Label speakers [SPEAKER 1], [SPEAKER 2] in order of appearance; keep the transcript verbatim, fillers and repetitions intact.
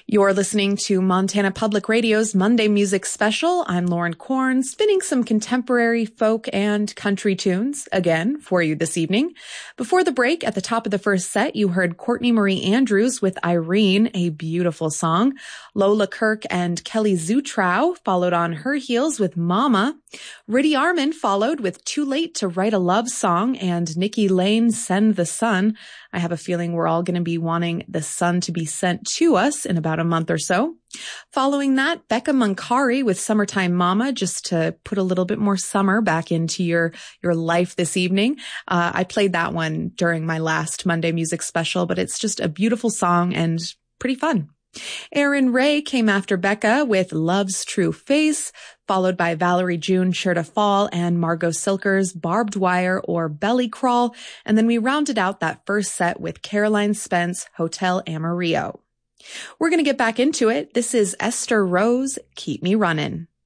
[SPEAKER 1] You're listening to Montana Public Radio's Monday Music Special. I'm Lauren Korn, spinning some contemporary folk and country tunes again for you this evening. Before the break, at the top of the first set, you heard Courtney Marie Andrews with Irene, a beautiful song. Lola Kirk and Kelly Zutrow followed on her heels with Mama. Riddy Arman followed with Too Late to Write a Love Song, and Nikki Lane, Send the Sun. I have a feeling we're all going to be wanting the sun to be sent to us in about a month or so. Following that, Becca Muncari with Summertime Mama, just to put a little bit more summer back into your, your life this evening. Uh, I played that one during my last Monday Music Special, but it's just a beautiful song and pretty fun. Aaron Ray came after Becca with Love's True Face, followed by Valerie June, Sure to Fall, and Margot Silker's Barbed Wire or Belly Crawl. And then we rounded out that first set with Caroline Spence, Hotel Amarillo. We're going to get back into it. This is Esther Rose, Keep Me Runnin'.